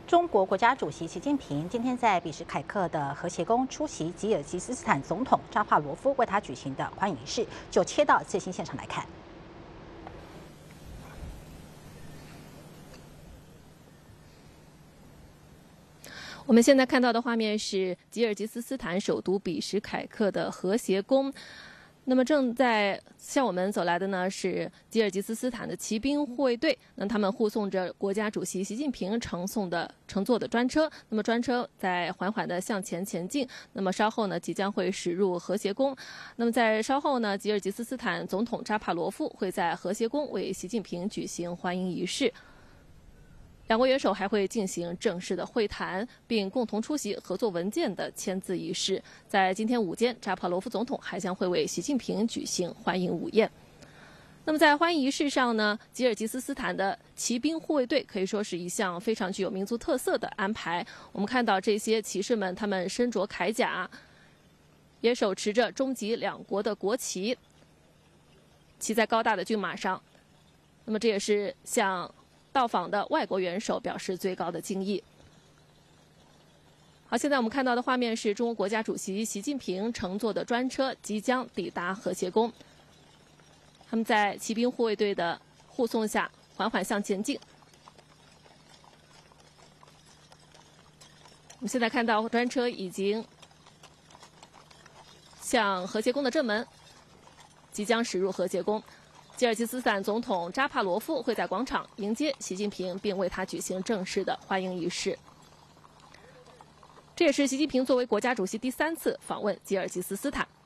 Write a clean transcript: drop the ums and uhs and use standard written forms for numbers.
中国国家主席习近平今天在比什凯克的和谐宫出席吉尔吉斯斯坦总统扎帕罗夫为他举行的欢迎仪式，就切到最新现场来看。 我们现在看到的画面是吉尔吉斯斯坦首都比什凯克的和谐宫。那么正在向我们走来的呢是吉尔吉斯斯坦的骑兵护卫队，那他们护送着国家主席习近平乘坐的专车。那么专车在缓缓地向前前进。那么稍后呢即将会驶入和谐宫。那么在稍后呢，吉尔吉斯斯坦总统扎帕罗夫会在和谐宫为习近平举行欢迎仪式。两国元首还会进行正式的会谈，并共同出席合作文件的签字仪式。在今天午间，扎帕罗夫总统还将会为习近平举行欢迎午宴。那么在欢迎仪式上呢，吉尔吉斯斯坦的骑兵护卫队可以说是一项非常具有民族特色的安排。我们看到这些骑士们，他们身着铠甲，也手持着中吉两国的国旗，骑在高大的骏马上。那么这也是向到访的外国元首表示最高的敬意。好，现在我们看到的画面是中国国家主席习近平乘坐的专车即将抵达和谐宫，他们在骑兵护卫队的护送下缓缓向前进。我们现在看到专车已经向和谐宫的正门即将驶入和谐宫。吉尔吉斯斯坦总统扎帕罗夫会在广场迎接习近平，并为他举行正式的欢迎仪式。这也是习近平作为国家主席第3次访问吉尔吉斯斯坦。